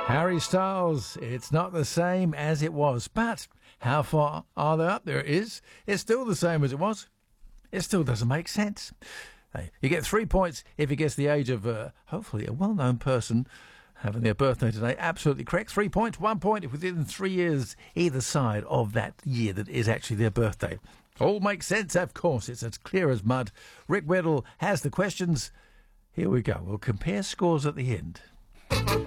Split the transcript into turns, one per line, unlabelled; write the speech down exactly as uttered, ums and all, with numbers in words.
Harry Styles, it's not the same as it was. But how far are they up there? It is. It's still the same as it was. It still doesn't make sense. Hey, you get three points if you guess the age of, uh, hopefully, a well-known person having their birthday today. Absolutely correct. Three points, one point if within three years either side of that year that is actually their birthday. All makes sense, of course. It's as clear as mud. Rick Weddle has the questions. Here we go. We'll compare scores at the end.